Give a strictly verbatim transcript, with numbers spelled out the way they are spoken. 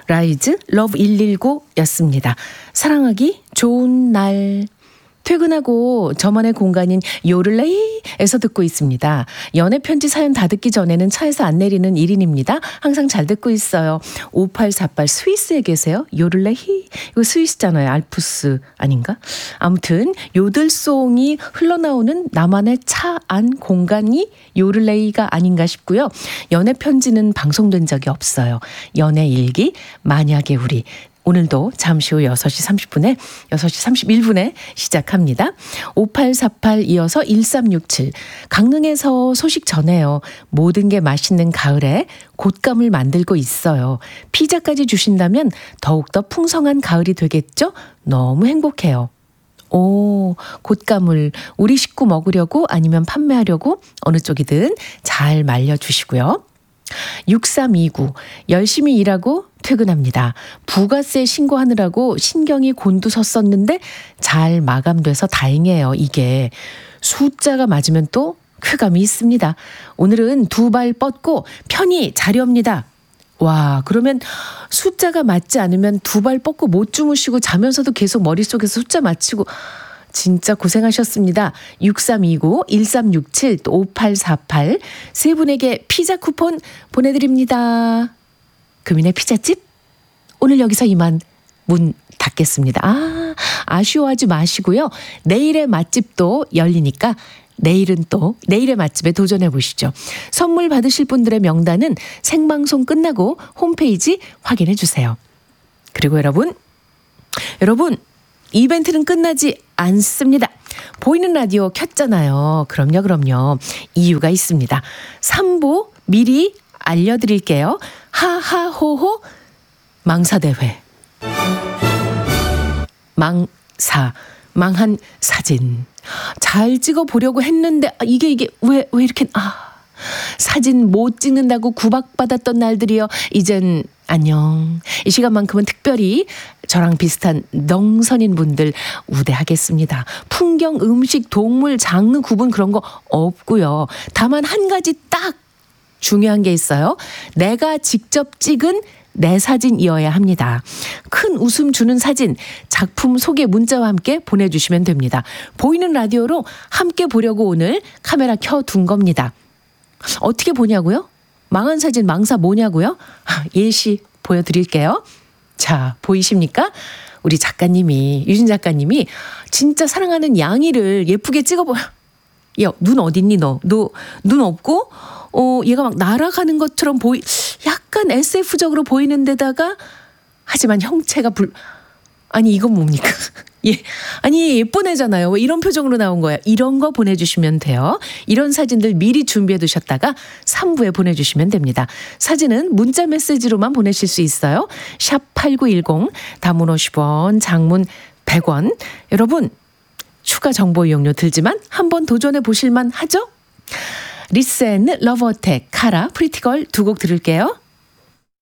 라이즈 러브 일일구였습니다. 사랑하기 좋은 날. 퇴근하고 저만의 공간인 요를레이에서 듣고 있습니다. 연애 편지 사연 다 듣기 전에는 차에서 안 내리는 일 인입니다. 항상 잘 듣고 있어요. 오팔사팔 스위스에 계세요? 요를레이? 이거 스위스잖아요. 알프스 아닌가? 아무튼 요들송이 흘러나오는 나만의 차 안 공간이 요를레이가 아닌가 싶고요. 연애 편지는 방송된 적이 없어요. 연애 일기 만약에 우리 오늘도 잠시 후 여섯 시 삼십 분에 여섯 시 삼십일 분에 시작합니다. 오팔사팔 이어서 일삼육칠 강릉에서 소식 전해요. 모든 게 맛있는 가을에 곶감을 만들고 있어요. 피자까지 주신다면 더욱더 풍성한 가을이 되겠죠? 너무 행복해요. 오, 곶감을 우리 식구 먹으려고 아니면 판매하려고 어느 쪽이든 잘 말려주시고요. 육삼이구 열심히 일하고 퇴근합니다. 부가세 신고하느라고 신경이 곤두섰었는데 잘 마감돼서 다행이에요. 이게 숫자가 맞으면 또 쾌감이 있습니다. 오늘은 두 발 뻗고 편히 자렵니다. 와, 그러면 숫자가 맞지 않으면 두 발 뻗고 못 주무시고 자면서도 계속 머릿속에서 숫자 맞히고 진짜 고생하셨습니다. 육삼이구 일삼육칠 또 오팔사팔 세 분에게 피자 쿠폰 보내드립니다. 금인의 피자집 오늘 여기서 이만 문 닫겠습니다. 아, 아쉬워하지 마시고요. 내일의 맛집도 열리니까 내일은 또 내일의 맛집에 도전해 보시죠. 선물 받으실 분들의 명단은 생방송 끝나고 홈페이지 확인해 주세요. 그리고 여러분, 여러분 이벤트는 끝나지 않습니다. 보이는 라디오 켰잖아요. 그럼요, 그럼요. 이유가 있습니다. 삼 부 미리 알려드릴게요. 하하호호 망사대회. 망사, 망한 사진. 잘 찍어보려고 했는데 아, 이게 이게 왜, 왜 이렇게 아 사진 못 찍는다고 구박받았던 날들이요. 이젠 안녕. 이 시간만큼은 특별히 저랑 비슷한 넉선인 분들 우대하겠습니다. 풍경, 음식, 동물, 장르 구분 그런 거 없고요. 다만 한 가지 딱 중요한 게 있어요. 내가 직접 찍은 내 사진이어야 합니다. 큰 웃음 주는 사진, 작품 소개 문자와 함께 보내주시면 됩니다. 보이는 라디오로 함께 보려고 오늘 카메라 켜둔 겁니다. 어떻게 보냐고요? 망한 사진 망사 뭐냐고요? 예시 보여드릴게요. 자, 보이십니까? 우리 작가님이, 유진 작가님이 진짜 사랑하는 양이를 예쁘게 찍어보여. 야, 눈 어딨니 너? 너 눈 없고 어, 얘가 막 날아가는 것처럼 보이, 약간 에스에프적으로 보이는 데다가 하지만 형체가 불, 아니 이건 뭡니까? 예, 아니 예쁜 애잖아요. 왜 이런 표정으로 나온 거야? 이런 거 보내주시면 돼요. 이런 사진들 미리 준비해 두셨다가 삼 부에 보내주시면 됩니다. 사진은 문자 메시지로만 보내실 수 있어요. 샵 팔구일공, 단문 오십 원, 장문 백 원. 여러분 추가 정보 이용료 들지만 한번 도전해 보실만 하죠? 리센, 러브어택, 카라, 프리티걸 두 곡 들을게요.